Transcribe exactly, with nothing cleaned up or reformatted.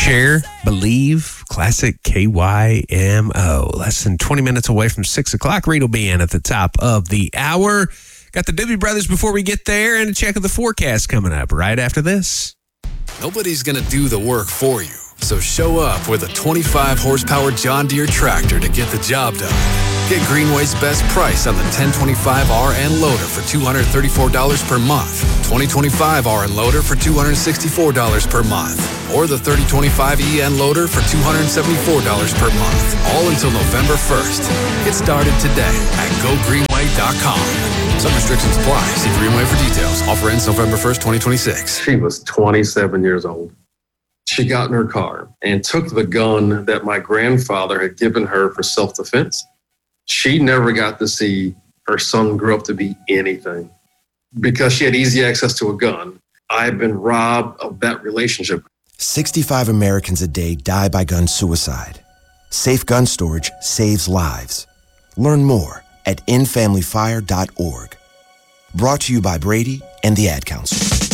Share, Believe, classic K Y M O. Less than twenty minutes away from six o'clock. Reed will be in at the top of the hour. Got the Doobie Brothers before we get there, and a check of the forecast coming up right after this. Nobody's going to do the work for you. So show up with a twenty-five horsepower John Deere tractor to get the job done. Get Greenway's best price on the ten twenty-five R and loader for two hundred thirty-four dollars per month, twenty twenty-five R and loader for two hundred sixty-four dollars per month, or the thirty twenty-five E and loader for two hundred seventy-four dollars per month, all until November first. Get started today at go greenway dot com. Some restrictions apply. See Greenway for details. Offer ends November first, twenty twenty-six. She was twenty-seven years old. She got in her car and took the gun that my grandfather had given her for self-defense. She never got to see her son grow up to be anything. Because she had easy access to a gun, I've been robbed of that relationship. sixty-five Americans a day die by gun suicide. Safe gun storage saves lives. Learn more at in family fire dot org. Brought to you by Brady and the Ad Council.